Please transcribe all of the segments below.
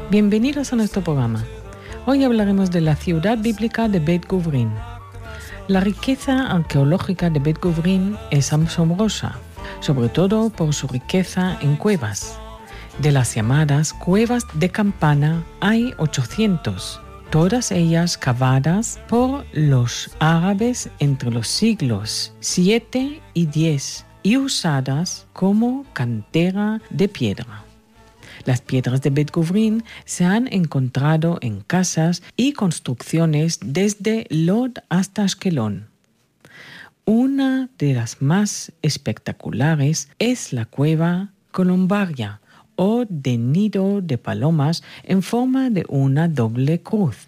Bienvenidos a nuestro programa. Hoy hablaremos de la ciudad bíblica de Bet Guvrin. La riqueza arqueológica de Bet Guvrin es asombrosa, sobre todo por su riqueza en cuevas. De las llamadas cuevas de campana hay 800, todas ellas cavadas por los árabes entre los siglos 7 y 10 y usadas como cantera de piedra. Las piedras de Bet Guvrin se han encontrado en casas y construcciones desde Lod hasta Ashkelon. Una de las más espectaculares es la cueva Columbaria, o de nido de palomas en forma de una doble cruz.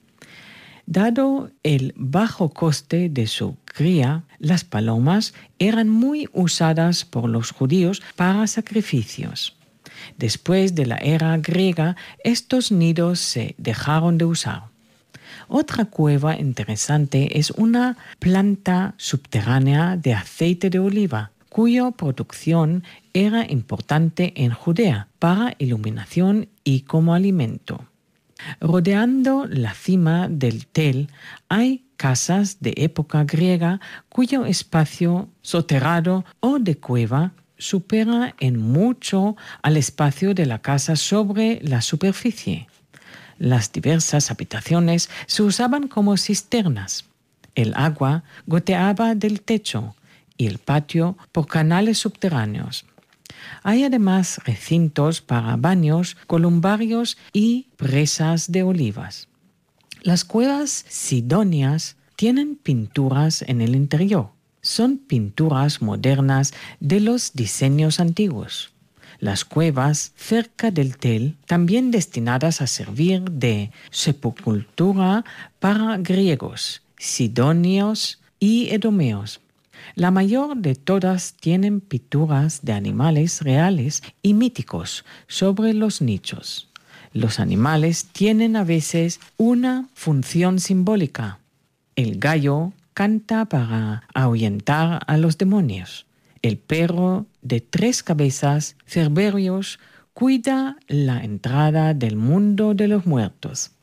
Dado el bajo coste de su cría, las palomas eran muy usadas por los judíos para sacrificios. Después de la era griega, estos nidos se dejaron de usar. Otra cueva interesante es una planta subterránea de aceite de oliva, cuya producción era importante en Judea para iluminación y como alimento. Rodeando la cima del Tel hay casas de época griega cuyo espacio soterrado o de cueva supera en mucho al espacio de la casa sobre la superficie. Las diversas habitaciones se usaban como cisternas. El agua goteaba del techo y el patio por canales subterráneos. Hay además recintos para baños, columbarios y presas de olivas. Las cuevas sidonias tienen pinturas en el interior. Son pinturas modernas de los diseños antiguos. Las cuevas cerca del Tel, también destinadas a servir de sepultura para griegos, sidonios y edomeos. La mayor de todas tienen pinturas de animales reales y míticos sobre los nichos. Los animales tienen a veces una función simbólica. El gallo canta para ahuyentar a los demonios. El perro de 3 cabezas, Cerberios, cuida la entrada del mundo de los muertos.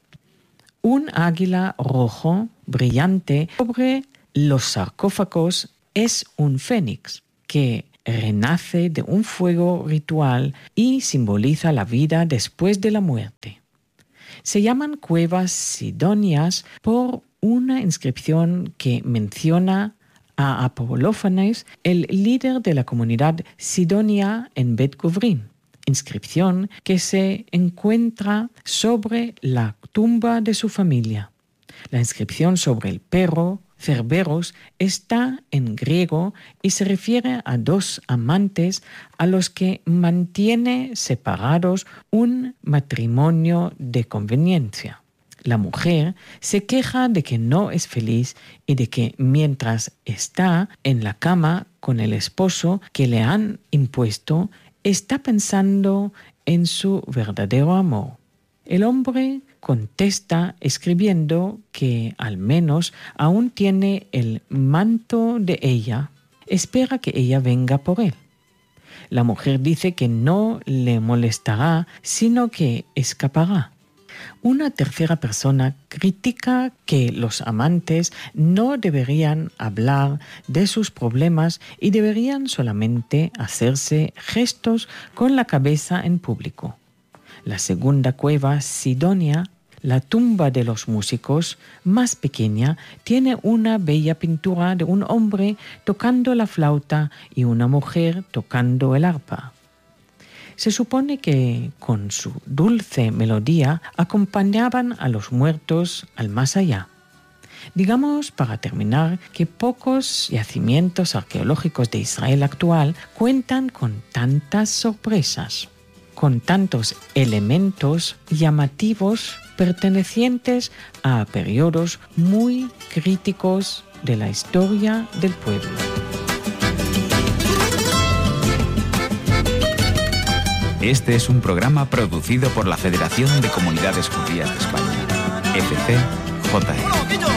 Un águila rojo, brillante, sobre los sarcófagos es un fénix que renace de un fuego ritual y simboliza la vida después de la muerte. Se llaman cuevas sidonias por una inscripción que menciona a Apolófanes, el líder de la comunidad sidonia en Bet Guvrin, inscripción que se encuentra sobre la tumba de su familia. La inscripción sobre el perro, Cerberos, está en griego y se refiere a 2 amantes a los que mantiene separados un matrimonio de conveniencia. La mujer se queja de que no es feliz y de que mientras está en la cama con el esposo que le han impuesto, está pensando en su verdadero amor. El hombre contesta escribiendo que al menos aún tiene el manto de ella, espera que ella venga por él. La mujer dice que no le molestará, sino que escapará. Una tercera persona critica que los amantes no deberían hablar de sus problemas y deberían solamente hacerse gestos con la cabeza en público. La segunda cueva, Sidonia, la tumba de los músicos, más pequeña, tiene una bella pintura de un hombre tocando la flauta y una mujer tocando el arpa. Se supone que con su dulce melodía acompañaban a los muertos al más allá. Digamos, para terminar, que pocos yacimientos arqueológicos de Israel actual cuentan con tantas sorpresas, con tantos elementos llamativos pertenecientes a periodos muy críticos de la historia del pueblo. Este es un programa producido por la Federación de Comunidades Judías de España, FCJE.